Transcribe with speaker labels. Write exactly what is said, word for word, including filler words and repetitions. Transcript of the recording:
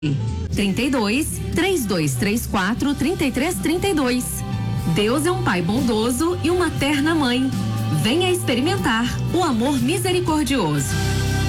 Speaker 1: trinta e dois, três dois três quatro, trinta e três trinta e dois. Deus é um pai bondoso e uma terna mãe. Venha experimentar o amor misericordioso.